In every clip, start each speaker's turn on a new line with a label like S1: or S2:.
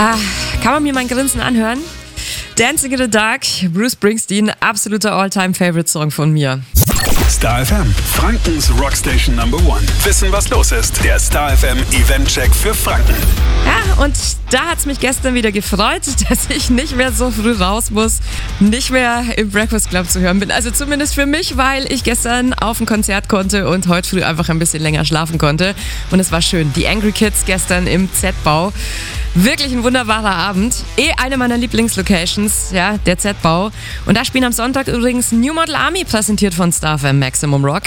S1: Kann man mir mein Grinsen anhören? Dancing in the Dark, Bruce Springsteen, absoluter All-Time-Favorite-Song von mir.
S2: Star FM, Frankens Rockstation Number 1. Wissen, was los ist. Der Star FM Event-Check für Franken.
S1: Ja, und da hat es mich gestern wieder gefreut, dass ich nicht mehr so früh raus muss, nicht mehr im Breakfast Club zu hören bin. Also zumindest für mich, weil ich gestern auf ein Konzert konnte und heute früh einfach ein bisschen länger schlafen konnte. Und es war schön. Die Angry Kids gestern im Z-Bau. Wirklich ein wunderbarer Abend. Eine meiner Lieblingslocations, ja, der Z-Bau. Und da spielen am Sonntag übrigens New Model Army, präsentiert von Star FM Maximum Rock.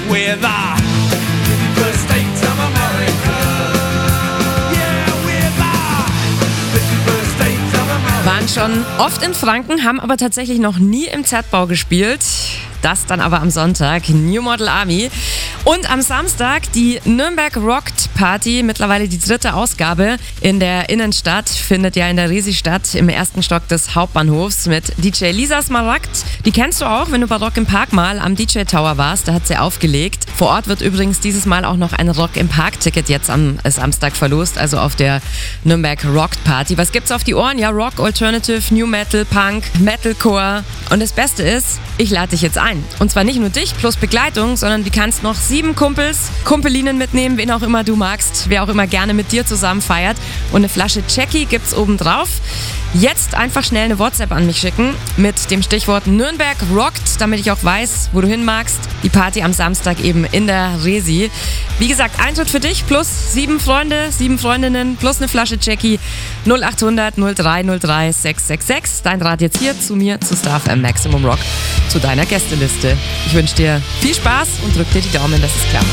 S1: Waren schon oft in Franken, haben aber tatsächlich noch nie im Z-Bau gespielt. Das dann aber am Sonntag, New Model Army. Und am Samstag die Nürnberg Rockt Party, mittlerweile die 3. Ausgabe in der Innenstadt, findet ja in der Resi statt, im 1. Stock des Hauptbahnhofs mit DJ Lisa Smaragd. Die kennst du auch, wenn du bei Rock im Park mal am DJ Tower warst, da hat sie aufgelegt. Vor Ort wird übrigens dieses Mal auch noch ein Rock im Park Ticket jetzt am Samstag verlost, also auf der Nürnberg Rockt Party. Was gibt's auf die Ohren? Ja, Rock, Alternative, New Metal, Punk, Metalcore. Und das Beste ist, ich lade dich jetzt ein. Und zwar nicht nur dich plus Begleitung, sondern du kannst noch 7 Kumpels, Kumpelinen mitnehmen, wen auch immer du magst, wer auch immer gerne mit dir zusammen feiert. Und eine Flasche Jackie gibt's oben drauf. Jetzt einfach schnell eine WhatsApp an mich schicken mit dem Stichwort Nürnberg Rockt, damit ich auch weiß, wo du hin magst. Die Party am Samstag eben in der Resi. Wie gesagt, Eintritt für dich plus 7 Freunde, 7 Freundinnen plus eine Flasche Jackie. 0800 0303 666. Dein Rat jetzt hier zu mir, zu Star FM Maximum Rock, zu deiner Gästeliste. Ich wünsche dir viel Spaß und drück dir die Daumen, dass es klappt.